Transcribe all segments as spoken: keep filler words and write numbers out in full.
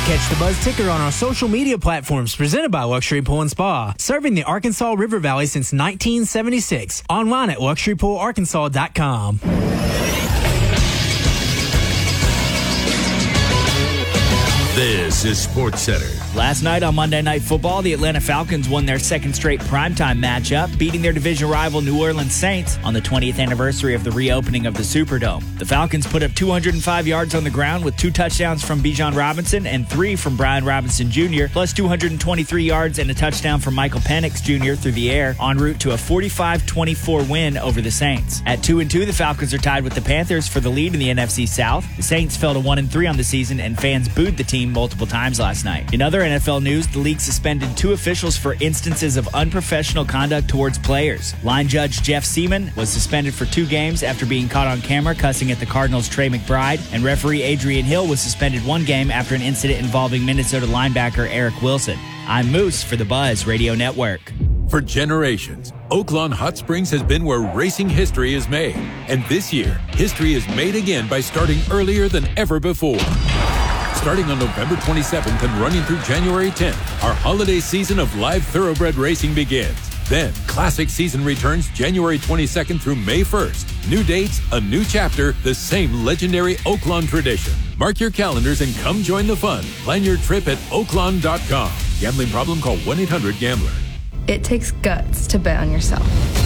Catch the Buzz ticker on our social media platforms presented by Luxury Pool and Spa. Serving the Arkansas River Valley since nineteen seventy-six. Online at luxury pool arkansas dot com. This is Sports Center. Last night on Monday Night Football, the Atlanta Falcons won their second straight primetime matchup, beating their division rival New Orleans Saints on the twentieth anniversary of the reopening of the Superdome. The Falcons put up two hundred five yards on the ground with two touchdowns from Bijan Robinson and three from Brian Robinson Junior, plus two hundred twenty-three yards and a touchdown from Michael Penix Junior through the air, en route to a forty-five twenty-four win over the Saints. At two and two, the Falcons are tied with the Panthers for the lead in the N F C South. The Saints fell to one and three on the season, and fans booed the team multiple times last night. In other N F L news, the league suspended two officials for instances of unprofessional conduct towards players. Line judge Jeff Seaman was suspended for two games after being caught on camera cussing at the Cardinals' Trey McBride, and referee Adrian Hill was suspended one game after an incident involving Minnesota linebacker Eric Wilson. I'm Moose for the Buzz Radio Network. For generations, Oaklawn Hot Springs has been where racing history is made. And this year, history is made again by starting earlier than ever before. Starting on November twenty-seventh and running through January tenth, our holiday season of live thoroughbred racing begins. Then, Classic season returns January twenty-second through May first. New dates, a new chapter, the same legendary Oaklawn tradition. Mark your calendars and come join the fun. Plan your trip at oaklawn dot com. Gambling problem? Call one eight hundred gambler. It takes guts to bet on yourself.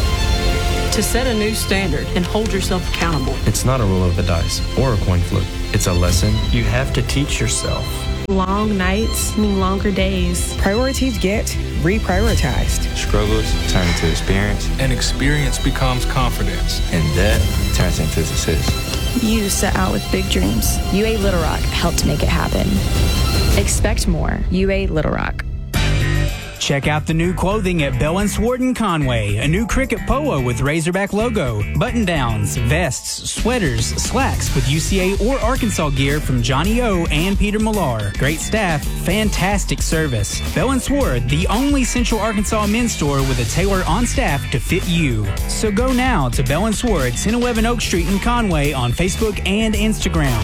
To set a new standard and hold yourself accountable. It's not a roll of the dice or a coin flip. It's a lesson you have to teach yourself. Long nights mean longer days. Priorities get reprioritized. Struggles turn into experience. And experience becomes confidence. And that turns into success. You set out with big dreams. U A Little Rock helped make it happen. Expect more. U A Little Rock. Check out the new clothing at Bell and Sword in Conway. A new cricket polo with Razorback logo, button-downs, vests, sweaters, slacks with U C A or Arkansas gear from Johnny O and Peter Millar. Great staff, fantastic service. Bell and Sword, the only Central Arkansas men's store with a tailor on staff to fit you. So go now to Bell and Sword, ten eleven Oak Street in Conway on Facebook and Instagram.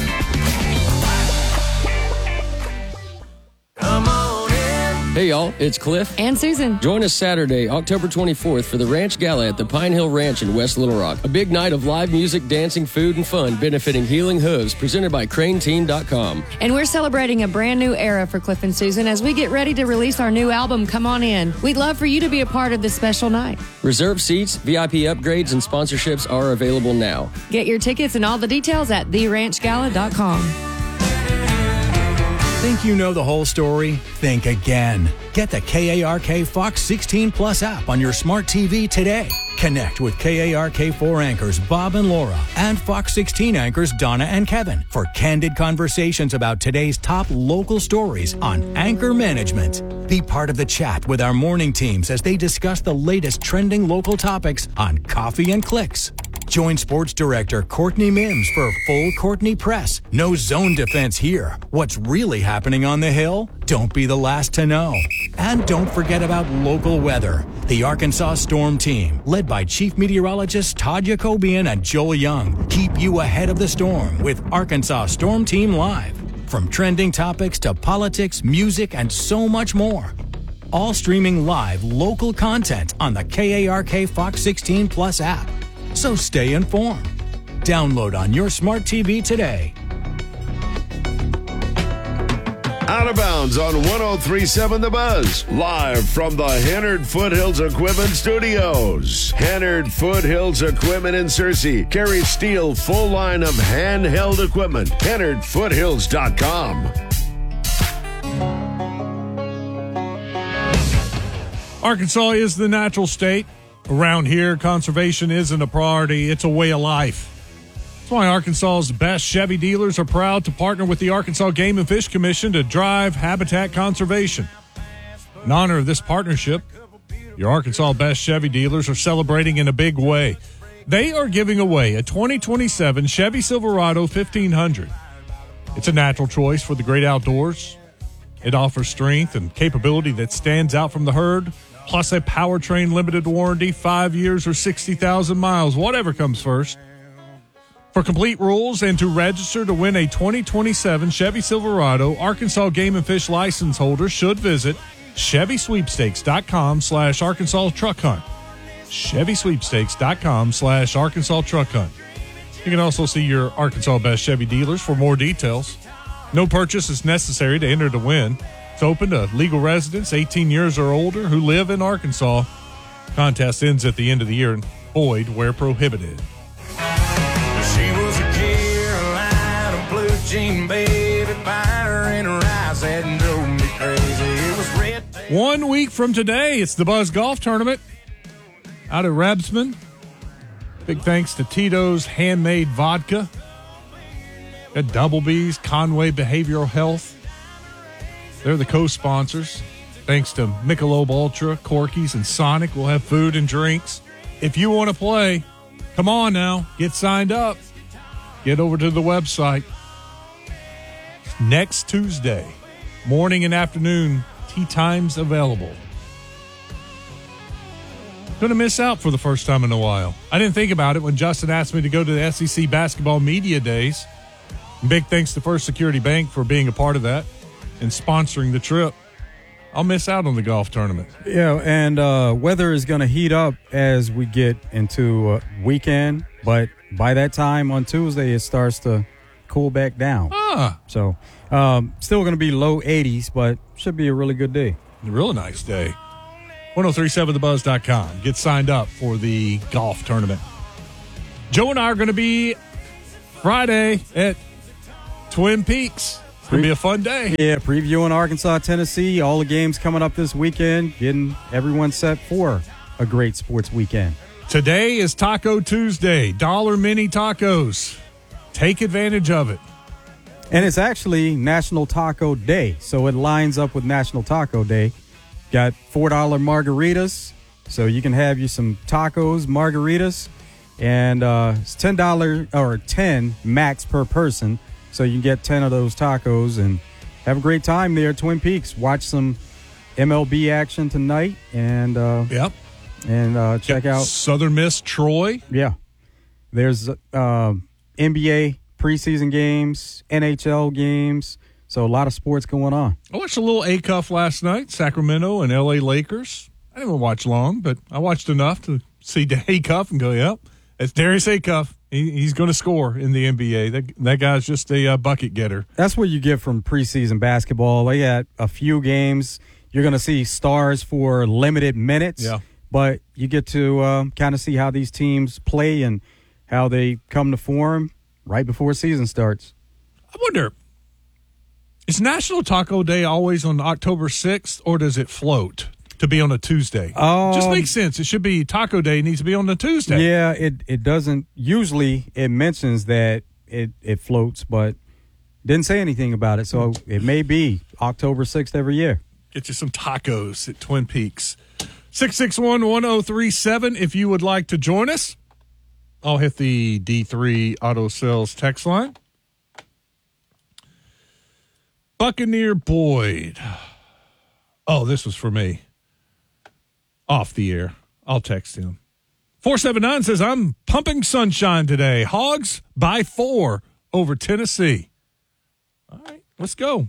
Hey y'all, it's Cliff and Susan. Join us Saturday, October twenty-fourth for the Ranch Gala at the Pine Hill Ranch in West Little Rock. A big night of live music, dancing, food, and fun benefiting Healing Hooves, presented by crane team dot com. And we're celebrating a brand new era for Cliff and Susan as we get ready to release our new album, Come On In. We'd love for you to be a part of this special night. Reserve seats, V I P upgrades, and sponsorships are available now. Get your tickets and all the details at the ranch gala dot com. Think you know the whole story? Think again. Get the K A R K Fox sixteen Plus app on your smart T V today. Connect with K A R K four anchors Bob and Laura and Fox sixteen anchors Donna and Kevin for candid conversations about today's top local stories on anchor management. Be part of the chat with our morning teams as they discuss the latest trending local topics on Coffee and Clicks. Join Sports Director Courtney Mims for Full Courtney Press. No zone defense here. What's really happening on the Hill? Don't be the last to know. And don't forget about local weather. The Arkansas Storm Team, led by Chief Meteorologists Todd Jacobian and Joel Young, keep you ahead of the storm with Arkansas Storm Team Live. From trending topics to politics, music, and so much more. All streaming live local content on the K A R K Fox sixteen Plus app. So stay informed. Download on your smart T V today. Out of Bounds on one oh three point seven The Buzz. Live from the Hennard Foothills Equipment Studios. Hennard Foothills Equipment in Searcy carries Steel full line of handheld equipment. Hennard Foothills dot com. Arkansas is the natural state. Around here, conservation isn't a priority, it's a way of life. That's why Arkansas's best Chevy dealers are proud to partner with the Arkansas Game and Fish Commission to drive habitat conservation. In honor of this partnership, your Arkansas best Chevy dealers are celebrating in a big way. They are giving away a twenty twenty-seven Chevy Silverado fifteen hundred. It's a natural choice for the great outdoors. It offers strength and capability that stands out from the herd, plus a powertrain limited warranty, five years or sixty thousand miles, whatever comes first. For complete rules and to register to win a twenty twenty-seven Chevy Silverado, Arkansas Game and Fish license holders should visit Chevy Sweepstakes dot com slash Arkansas Truck Hunt. Chevy Sweepstakes dot com slash Arkansas Truck Hunt. You can also see your Arkansas Best Chevy dealers for more details. No purchase is necessary to enter to win. It's open to legal residents eighteen years or older who live in Arkansas. Contest ends at the end of the year and void where prohibited. She was a Carolina blue jean baby, fire in her eyes that drove me crazy. It was red. One week from today, it's the Buzz Golf Tournament out at Rebsman. Big thanks to Tito's Handmade Vodka. Got Double B's, Conway Behavioral Health. They're the co-sponsors. Thanks to Michelob Ultra, Corky's, and Sonic. We'll have food and drinks. If you want to play, come on now. Get signed up. Get over to the website. Next Tuesday, morning and afternoon, tee times available. Going to miss out for the first time in a while. I didn't think about it when Justin asked me to go to the S E C Basketball Media Days. Big thanks to First Security Bank for being a part of that and sponsoring the trip. I'll miss out on the golf tournament. Yeah, and uh, weather is going to heat up as we get into uh, weekend, but by that time on Tuesday, it starts to cool back down. Ah. So um, still going to be low eighties, but should be a really good day. A real nice day. ten thirty-seven the buzz dot com. Get signed up for the golf tournament. Joe and I are going to be Friday at Twin Peaks. It's going to be a fun day. Yeah, previewing Arkansas, Tennessee. All the games coming up this weekend. Getting everyone set for a great sports weekend. Today is Taco Tuesday. Dollar Mini Tacos. Take advantage of it. And it's actually National Taco Day, so it lines up with National Taco Day. Got four dollar margaritas, so you can have you some tacos, margaritas, and uh, it's ten dollars or ten max per person, so you can get ten of those tacos and have a great time there at Twin Peaks. Watch some M L B action tonight, and uh, yep, and uh, check yep. out Southern Miss Troy. Yeah, there's uh, N B A preseason games, N H L games. So a lot of sports going on. I watched a little A-Cuff last night, Sacramento and L A Lakers. I didn't watch long, but I watched enough to see A-Cuff and go, yep, it's Darius A-Cuff. He, he's going to score in the N B A. That, that guy's just a uh, bucket getter. That's what you get from preseason basketball. They got a few games. You're going to see stars for limited minutes. Yeah. But you get to um, kind of see how these teams play and how they come to form right before season starts. I wonder, is National Taco Day always on October sixth, or does it float to be on a Tuesday? Um, Just makes sense. It should be Taco Day. It needs to be on a Tuesday. Yeah, it, it doesn't. Usually it mentions that it, it floats, but didn't say anything about it. So it may be October sixth every year. Get you some tacos at Twin Peaks. six six one, one oh three seven if you would like to join us. I'll hit the D three Auto Sales text line. Buccaneer Boyd. Oh, this was for me. Off the air. I'll text him. four seven nine says, I'm pumping sunshine today. Hogs by four over Tennessee. All right, let's go.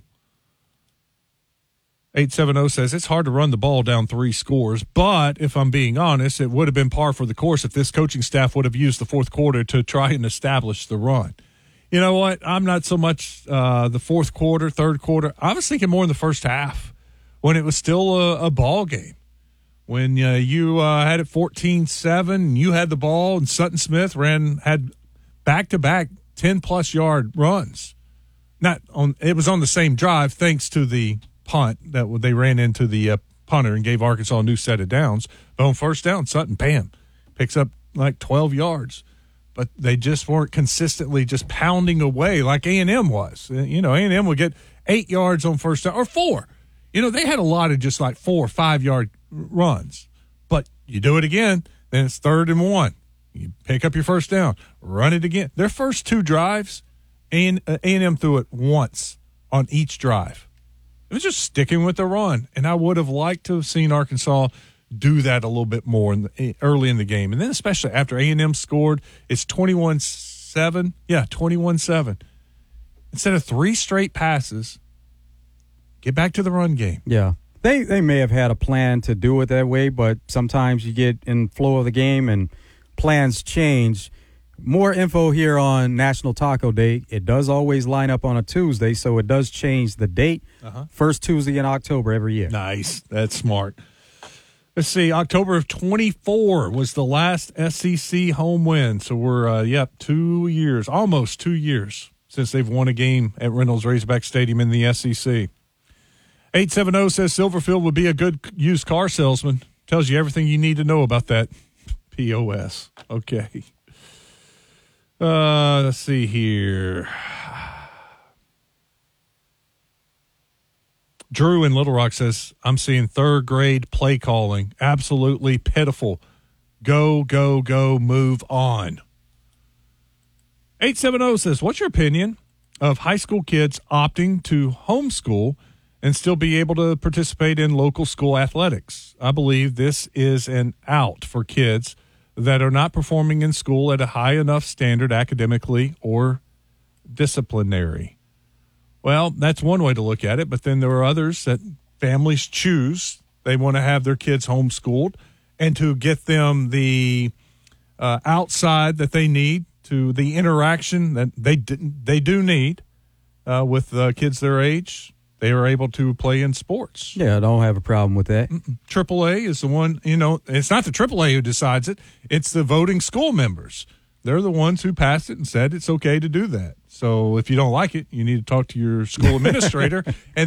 eight seven zero says, it's hard to run the ball down three scores, but if I'm being honest, it would have been par for the course if this coaching staff would have used the fourth quarter to try and establish the run. You know what? I'm not so much uh, the fourth quarter, third quarter. I was thinking more in the first half when it was still a, a ball game. When uh, you uh, had it fourteen seven, you had the ball, and Sutton Smith ran had back-to-back ten-plus yard runs. Not on. It was on the same drive thanks to the punt that they ran into the uh, punter and gave Arkansas a new set of downs. But on first down, Sutton, bam, picks up like twelve yards. But they just weren't consistently just pounding away like A and M was. You know, A and M would get eight yards on first down or four. You know, they had a lot of just like four or five-yard runs. But you do it again, then it's third and one. You pick up your first down, run it again. Their first two drives, A and M threw it once on each drive. It was just sticking with the run, and I would have liked to have seen Arkansas do that a little bit more in the, early in the game. And then especially after A and M scored, it's twenty-one seven. Yeah, twenty-one seven. Instead of three straight passes, get back to the run game. Yeah. They they may have had a plan to do it that way, but sometimes you get in flow of the game and plans change. More info here on National Taco Day. It does always line up on a Tuesday, so it does change the date. Uh-huh. First Tuesday in October every year. Nice. That's smart. Let's see. October of twenty-four was the last S E C home win. So we're, uh, yep, two years, almost two years since they've won a game at Reynolds Razorback Stadium in the S E C. eight seven zero says Silverfield would be a good used car salesman. Tells you everything you need to know about that P O S. Okay. Uh, let's see here. Drew in Little Rock says, I'm seeing third grade play calling. Absolutely pitiful. Go, go, go, move on. eight seven zero says, what's your opinion of high school kids opting to homeschool and still be able to participate in local school athletics? I believe this is an out for kids that are not performing in school at a high enough standard academically or disciplinary. Well, that's one way to look at it, but then there are others that families choose. They want to have their kids homeschooled and to get them the uh, outside that they need, to the interaction that they they do need uh, with uh, kids their age. They are able to play in sports. Yeah, I don't have a problem with that. Triple A is the one, you know, it's not the Triple A who decides it. It's the voting school members. They're the ones who passed it and said it's okay to do that. So if you don't like it, you need to talk to your school administrator. And